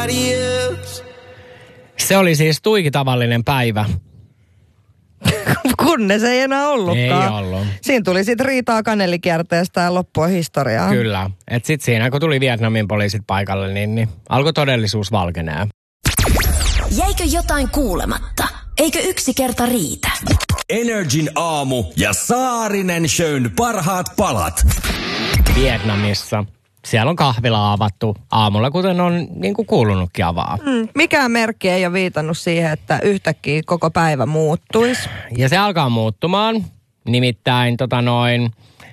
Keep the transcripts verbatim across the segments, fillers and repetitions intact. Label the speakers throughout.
Speaker 1: somebody else.
Speaker 2: Se oli siis tuiki tavallinen päivä.
Speaker 3: Kunnes ei enää ollutkaan.
Speaker 2: Ei ollut.
Speaker 3: Siinä tuli sitten riitaa kanelikierteestä ja loppua historiaa.
Speaker 2: Kyllä. Et sit siinä, kun tuli Vietnamin poliisit paikalle, niin, niin alkoi todellisuus valkenee.
Speaker 4: Jäikö jotain kuulematta? Eikö yksi kerta riitä?
Speaker 1: Energin aamu ja Saarinen Shown parhaat palat.
Speaker 2: Vietnamissa. Siellä on kahvila avattu aamulla, kuten on niin kuin kuulunutkin avaa.
Speaker 3: Mm, mikään merkki ei ole viitannut siihen, että yhtäkkiä koko päivä muuttuisi.
Speaker 2: Ja se alkaa muuttumaan. Nimittäin tota noin...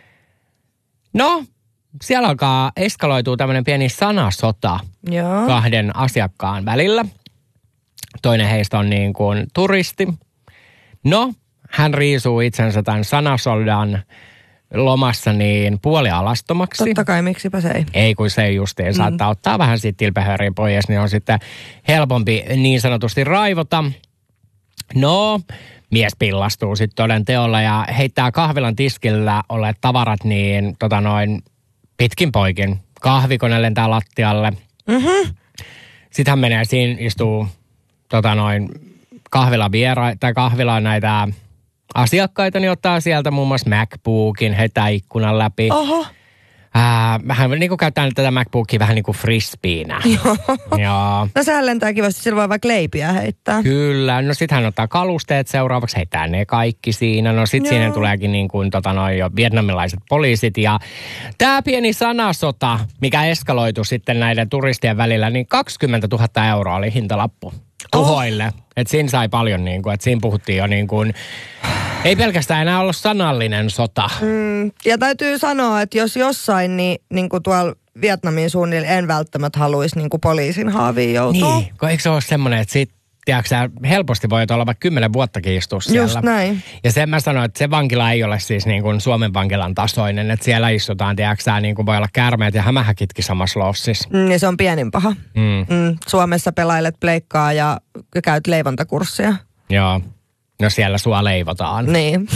Speaker 2: No, siellä alkaa eskaloitua tämmöinen pieni sanasota
Speaker 3: Joo.
Speaker 2: kahden asiakkaan välillä. Toinen heistä on niin kuin turisti. No, hän riisuu itsensä tämän sanasodan lomassa niin puolialastomaksi.
Speaker 3: Totta kai, miksipä se ei.
Speaker 2: Ei, kun se justiin saattaa mm. ottaa vähän siitä tilpehööriin pois, niin on sitten helpompi niin sanotusti raivota. No, mies pillastuu sitten toden teolla ja heittää kahvilan tiskillä olleet tavarat niin tota noin pitkin poikin. Kahvikone lentää lattialle.
Speaker 3: Mm-hmm.
Speaker 2: Sitten hän menee siinä, istuu tota noin kahvila viera, tai kahvilaan näitä asiakkaita, niin ottaa sieltä muun muassa MacBookin, heittää ikkunan läpi.
Speaker 3: Oho.
Speaker 2: Ää, vähän niin kuin käyttää tätä MacBookia vähän niin kuin frisbeenä. Joo.
Speaker 3: No sehän lentää kivasti, sillä voi vaikka leipiä heittää.
Speaker 2: Kyllä. No sit hän ottaa kalusteet seuraavaksi, heittää ne kaikki siinä. No sit
Speaker 3: Joo.
Speaker 2: siinä tuleekin niin kuin tota noin jo vietnamilaiset poliisit. Ja tää pieni sanasota, mikä eskaloitu sitten näiden turistien välillä, niin kaksikymmentätuhatta euroa oli hintalappu tuhoille. Oh. Että siinä sai paljon niin kuin, että siinä puhuttiin jo niin kuin, ei pelkästään enää ollut sanallinen sota.
Speaker 3: Mm, ja täytyy sanoa, että jos jossain, niin, niin kuin tuolla Vietnamin suunnilla en välttämättä haluaisi niin kuin poliisin haaviin joutua.
Speaker 2: Niin, kun eikö se ole semmoinen, että sit, tiedätkö sä, helposti voi olla vaikka kymmenen vuottakin istua siellä.
Speaker 3: Just näin.
Speaker 2: Ja sen mä sanoin, että se vankila ei ole siis niin kuin Suomen vankilan tasoinen, että siellä istutaan, tiedätkö sä, niin kuin voi olla käärmeet ja hämähäkitkin samassa lossissa.
Speaker 3: Mm, ja se on pienin paha.
Speaker 2: Mm.
Speaker 3: Mm, Suomessa pelailet pleikkaa ja käyt leivontakurssia.
Speaker 2: Joo. No siellä sua leivotaan.
Speaker 3: Niin.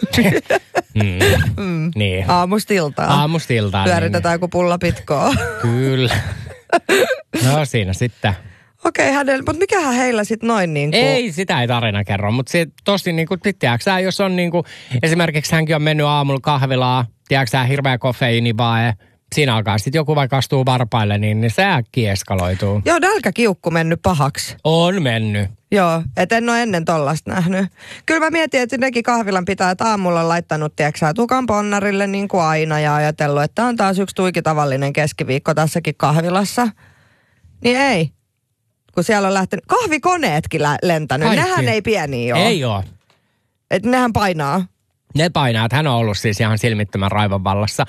Speaker 2: mm. Mm. Niin.
Speaker 3: Aamustiltaan.
Speaker 2: Aamustiltaan.
Speaker 3: Pyöritetään
Speaker 2: niin.
Speaker 3: kuin pulla pitkoa.
Speaker 2: Kyllä. No siinä sitten.
Speaker 3: Okei, okay, hänellä, mutta mikähän heillä sitten noin niin kuin...
Speaker 2: Ei, sitä ei tarina kerro, mutta se tosi niin kuin, tiedätkö sä, jos on niin kuin, esimerkiksi hänkin on mennyt aamulla kahvilaa, tiedätkö sä, hirveä kofeiinivae, siinä alkaa sitten joku vaikka astuu varpaille, niin, niin se äkkiä eskaloituu.
Speaker 3: Joo, nälkäkiukku mennyt pahaksi.
Speaker 2: On mennyt.
Speaker 3: Joo, et en ole ennen tollasta nähnyt. Kyllä mä mietin, että nekin kahvilan pitää, että aamulla on laittanut, tiedätkö sä, tukan ponnarille niin kuin aina ja ajatellut, että on taas yksi tuiki tavallinen keskiviikko tässäkin kahvilassa. Niin ei. Kun siellä on lähtenyt, kahvikoneetkin lä- lentänyt,
Speaker 2: Kaikki.
Speaker 3: Nehän ei pieniä ole.
Speaker 2: Ei ole.
Speaker 3: Että nehän painaa.
Speaker 2: Ne painaa, että hän on ollut siis ihan silmittömän raivon vallassa.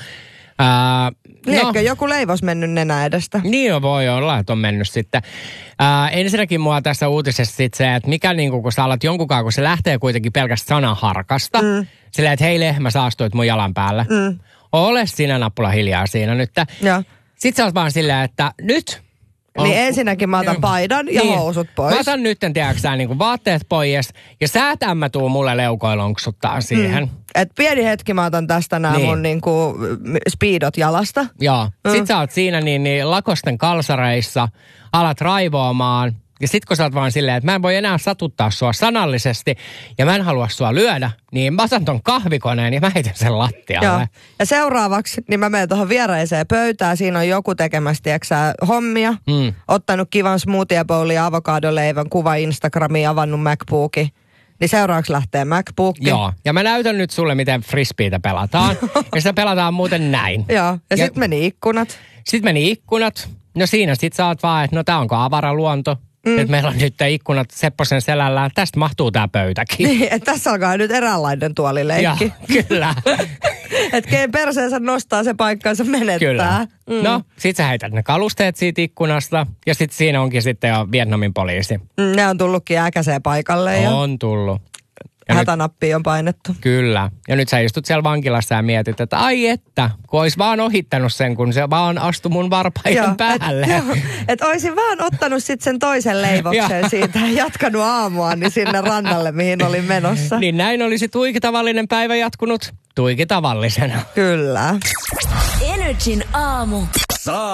Speaker 2: Ää,
Speaker 3: Liekö
Speaker 2: no,
Speaker 3: joku leivos mennyt nenä edestä?
Speaker 2: niin jo voi olla, että on mennyt sitten. Ää, ensinnäkin mua tässä uutisessa sitten se, että mikä niinku, kun sä alat jonkunkaan, kun se lähtee kuitenkin pelkästään sanaharkasta. Mm. Silleen, että hei lehmä, saastuit mun jalan päälle. Mm. Ole sinä nappula hiljaa siinä nyt. Sitten sä oot vaan silleen, että nyt...
Speaker 3: On, niin ensinnäkin mä otan paidan ja niin, housut pois.
Speaker 2: Mä otan nyt, tiedätkö niin vaatteet pois ja sä tämä tuu mulle leukoilonksuttaa siihen. Mm.
Speaker 3: Et pieni hetki mä otan tästä nämä niin. mun niinku speedot jalasta.
Speaker 2: Joo. Mm. Sit sä oot siinä niin, niin lakosten kalsareissa, alat raivoamaan. Ja sit kun sä oot vaan silleen, että mä en voi enää satuttaa sua sanallisesti ja mä en halua sua lyödä, niin mä otan ton kahvikoneen ja mä heitän sen lattialle.
Speaker 3: Joo. Ja seuraavaksi, niin mä menen tuohon vieraiseen pöytään. Siinä on joku tekemässä, tiedätkö hommia. Mm. Ottanut kivan smoothie bowlin ja avokadoleivän, kuva Instagramiin, avannut MacBookin. Niin seuraavaksi lähtee MacBook.
Speaker 2: Joo, ja mä näytän nyt sulle, miten frisbeitä pelataan. Ja sitä pelataan muuten näin.
Speaker 3: Joo, ja, ja sit meni ikkunat.
Speaker 2: Sit meni ikkunat. No siinä sit sä oot vaan, että no tää onko avaraluonto. Mm. Nyt meillä on nyt ikkunat Sepposen selällään. Tästä mahtuu tää pöytäkin.
Speaker 3: Niin, että tässä alkaa nyt eräänlainen tuolileikki.
Speaker 2: Joo, kyllä.
Speaker 3: Että kenen perseensä nostaa se paikkaansa menettää.
Speaker 2: Kyllä. Mm. No, sit sä heität ne kalusteet siitä ikkunasta ja sit siinä onkin sitten jo Vietnamin poliisi.
Speaker 3: Mm, ne on tullutkin äkäiseen paikalle. Ja
Speaker 2: on tullut. Ja
Speaker 3: hätänappiin on painettu.
Speaker 2: Kyllä. Ja nyt sä istut siellä vankilassa ja mietit, että ai että, kun ois vaan ohittanut sen, kun se vaan astui mun varpaiden
Speaker 3: joo,
Speaker 2: päälle.
Speaker 3: Että et oisin vaan ottanut sitten sen toisen leivoksen siitä ja jatkanut aamuaan niin sinne rannalle, mihin olin menossa.
Speaker 2: Niin näin olisi tuiki tavallinen päivä jatkunut tuiki tavallisena.
Speaker 3: Kyllä.
Speaker 4: Energin aamu.
Speaker 1: Saa